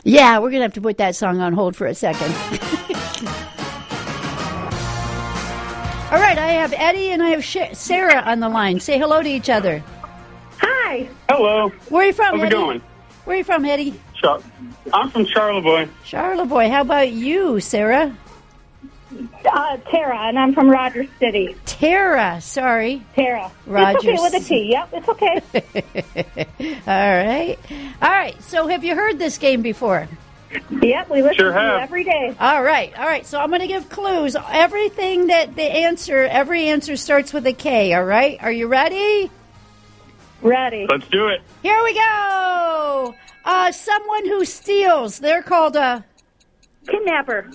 Yeah, we're going to have to put that song on hold for a second. All right, I have Eddie and I have Sarah on the line. Say hello to each other. Hi. Hello. Where are you from, How's Eddie? it going? Where are you from, Eddie? I'm from Charlevoix. Charlevoix. How about you, Sarah? Tara, and I'm from Rogers City. Tara, sorry. Tara. Rogers. It's okay with a T. Yep, it's okay. All right. So have you heard this game before? Yep, we listen Sure to you have. every day. All right. So I'm going to give clues. Every answer starts with a K, all right? Are you ready? Ready. Let's do it. Here we go. Someone who steals. They're called a... Kidnapper.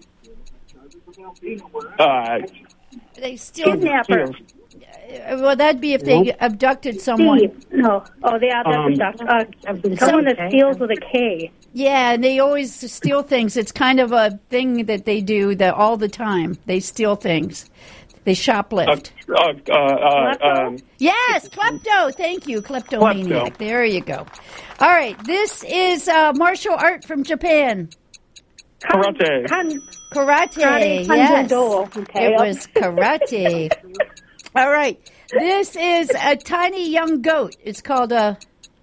They steal... Kidnapper. Well, that'd be if they abducted someone. Steve. No. Oh, that's someone that steals with a K. Yeah, and they always steal things. It's kind of a thing that they do all the time. They steal things. They shoplift. Yes, klepto. Thank you, kleptomaniac. Klepto. There you go. All right, this is martial art from Japan. Karate. Karate, yes. Okay. It was karate. All right, this is a tiny young goat. It's called a...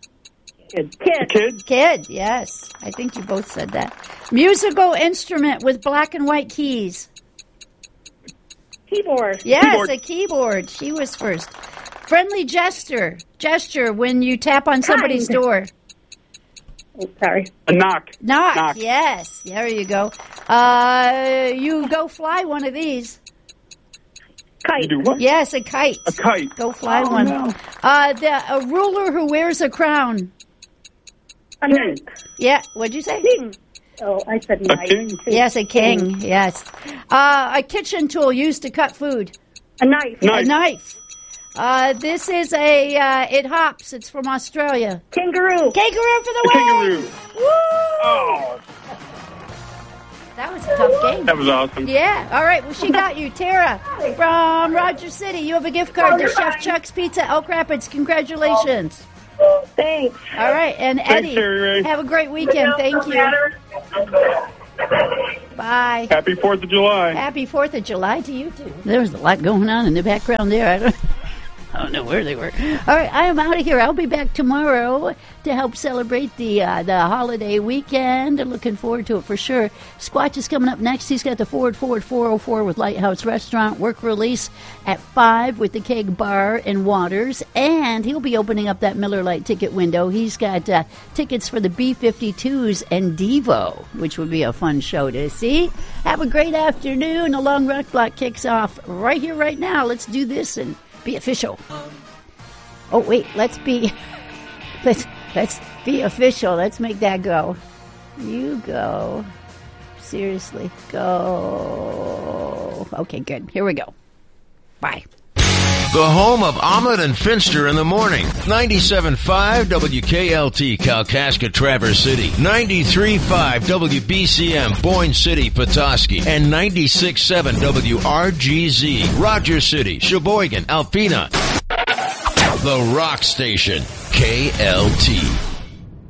Kid, yes. I think you both said that. Musical instrument with black and white keys. Keyboard. Yes, a keyboard. She was first. Friendly gesture when you tap on somebody's door. Oh, sorry. A knock. Knock. Yes. There you go. You go fly one of these. Kite. You do what? Yes, a kite. A kite. Go fly one. No. A ruler who wears a crown. A knight. Yeah. What'd you say? King. Oh, I said A knight. king. Yes, a king. Yes. A kitchen tool used to cut food. A knife. A knife. This is it hops. It's from Australia. Kangaroo. Kangaroo for the A win! kangaroo. Woo! Oh, That was a tough game. that was awesome. Yeah. All right. Well, she got you. Tara from Rogers City. You have a gift card to Chef Chuck's Pizza, Elk Rapids. Congratulations. Thanks. All right. And Eddie, Terry Ray. have a great weekend. Thank you. Bye. Happy 4th of July. Happy 4th of July to you, too. There was a lot going on in the background there. I don't know where they were. All right, I am out of here. I'll be back tomorrow to help celebrate the holiday weekend. Looking forward to it for sure. Squatch is coming up next. He's got the Forward 404 with Lighthouse Restaurant. Work release at 5 with the Keg Bar and Waters. And he'll be opening up that Miller Lite ticket window. He's got tickets for the B-52s and Devo, which would be a fun show to see. Have a great afternoon. The Long Rock Block kicks off right here, right now. Let's do this and be official. Oh wait, let's be official. Let's make that go. You go. Seriously, go. Okay, good. Here we go. Bye. The home of Omelet and Finster in the morning. 97.5 WKLT Kalkaska Traverse City. 93.5 WBCM Boyne City Petoskey. And 96.7 WRGZ Rogers City, Sheboygan, Alpena. The Rock Station. KLT.